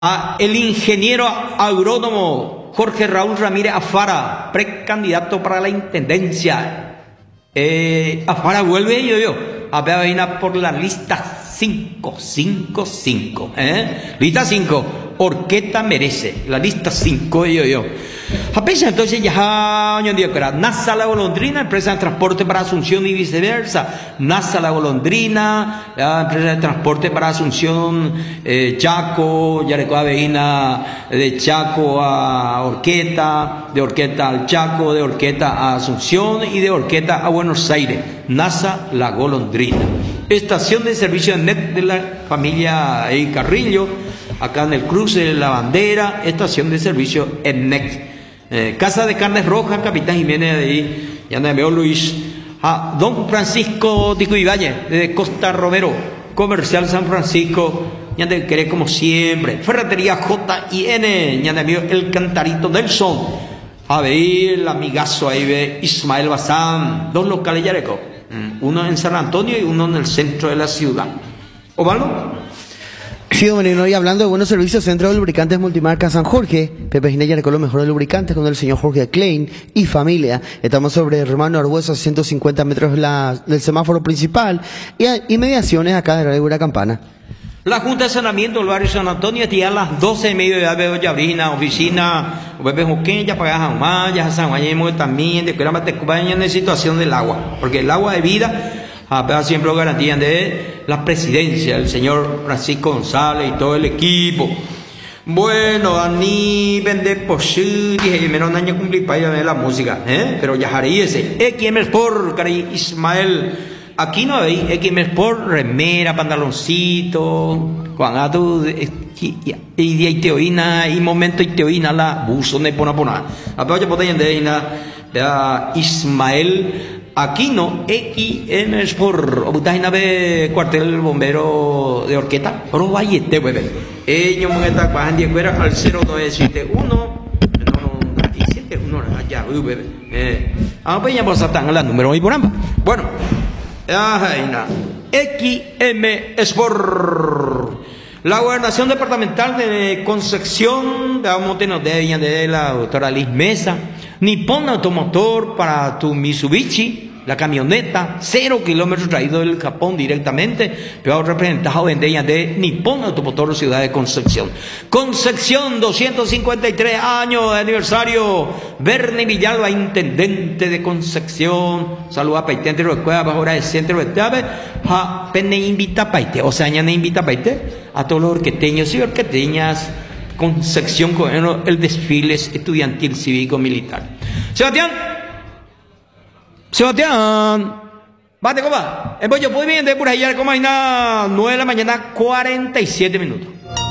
El ingeniero agrónomo Jorge Raúl Ramírez Afara, precandidato para la intendencia. Afara vuelve yo. A ver, por la lista 555. Lista 5. Orqueta merece. La lista 5 yo. A pesar entonces ya año día que era NASA La Golondrina, empresa de transporte para Asunción y viceversa. NASA La Golondrina, empresa de transporte para Asunción, Chaco, Yarecoa Veína, de Chaco a Orqueta, de Orqueta al Chaco, de Orqueta a Asunción y de Orqueta a Buenos Aires. NASA La Golondrina. Estación de servicio de NET de la familia Carrillo, acá en el cruce de la bandera, estación de servicio ENNEC. Casa de Carnes Rojas, Capitán Jiménez de ahí, ya me veo Luis. Don Francisco Tico Ibáñez, de Costa Romero, Comercial San Francisco, ya te querés como siempre. Ferretería J&N, ya me veo El Cantarito del Son. A ver, el amigazo ahí ve Ismael Bazán, dos locales Yareco, uno en San Antonio y uno en el centro de la ciudad. ¿Ovalo? Sí, hombre, y hablando de buenos servicios, Centro de Lubricantes Multimarca San Jorge, Pepe Ginella con los mejores lubricantes con el señor Jorge Klein y familia. Estamos sobre Hermano Arbueso a 150 metros del semáforo principal y inmediaciones acá de Radio Campana. La Junta de Saneamiento del barrio San Antonio tiene a las 12:30 de Yabrina, oficina, Pepe Joaquín, ya pagajan más, ya San Juan también, de que era en situación del agua, porque el agua de vida. Siempre lo garantían de la presidencia, el señor Francisco González y todo el equipo. Bueno, Dani vende por sí, dije, menos año cumplí para ir a ver la música, pero ya haré ese. XM Sport, cari Ismael. Aquí no hay XM Sport, remera, pantaloncito, cuando y teoína, y momento y teoína la buzo, ne pona. Apoya poten de Ismael. Aquí no, XM Sport, o butáis nave cuartel bombero de Orqueta, pero vayete, bebé. Ellos me están bajando de fuera al 0971, no, 71, allá, bebé. Pues ya vamos a estar en la número y por ambas. Bueno, XM Sport. La gobernación departamental de Concepción, de la doctora Liz Mesa, Nippon Automotor para tu Mitsubishi, la camioneta, 0 kilómetros traído del Japón directamente, pero representado en ella de Nippon Automotor, ciudad de Concepción. Concepción, 253 años de aniversario. Bernie Villalba, intendente de Concepción. Saluda a Paitente, recuerda, ahora es centro de Tave. Pene invita a Paite, o sea, ya ne invita a Paite a todos los orqueteños y orqueteñas. Concepción con el desfile estudiantil cívico militar. Sebastián, bate copa. Yo puedo bien de por allá, como hay nada, 9 de la mañana, 47 minutos.